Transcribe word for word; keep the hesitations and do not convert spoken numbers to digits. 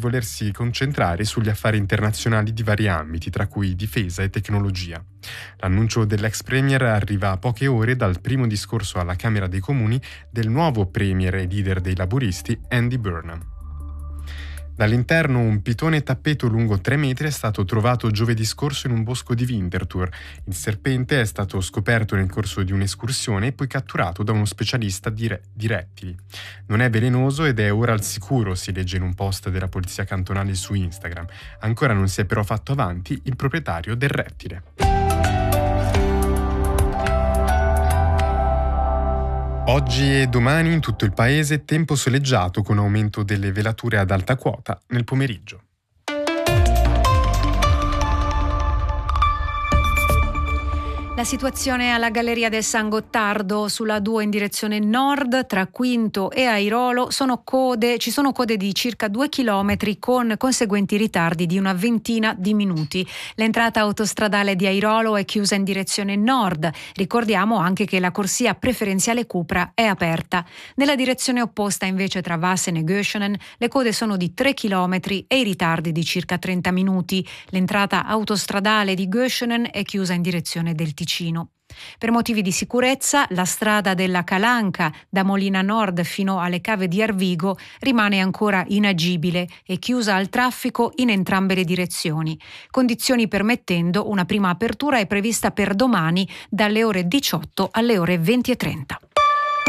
volersi concentrare sugli affari internazionali di vari ambiti, tra cui difesa e tecnologia. L'annuncio dell'ex premier arriva a poche ore dal primo discorso alla Camera dei Comuni del nuovo premier e leader dei laburisti Andy Burnham. Dall'interno un pitone tappeto lungo tre metri è stato trovato giovedì scorso in un bosco di Winterthur. Il serpente è stato scoperto nel corso di un'escursione e poi catturato da uno specialista di, re- di rettili. Non è velenoso ed è ora al sicuro, si legge in un post della polizia cantonale su Instagram. Ancora non si è però fatto avanti il proprietario del rettile. Oggi e domani in tutto il paese tempo soleggiato con aumento delle velature ad alta quota nel pomeriggio. La situazione alla Galleria del San Gottardo sulla A due in direzione nord tra Quinto e Airolo sono code, ci sono code di circa due chilometri con conseguenti ritardi di una ventina di minuti. L'entrata autostradale di Airolo è chiusa in direzione nord. Ricordiamo anche che la corsia preferenziale Cupra è aperta. Nella direzione opposta invece tra Vassen e Göschenen le code sono di tre chilometri e i ritardi di circa trenta minuti. L'entrata autostradale di Göschenen è chiusa in direzione del Ticino. Per motivi di sicurezza, la strada della Calanca da Molina Nord fino alle cave di Arvigo rimane ancora inagibile e chiusa al traffico in entrambe le direzioni. Condizioni permettendo, una prima apertura è prevista per domani dalle ore diciotto alle ore venti e trenta.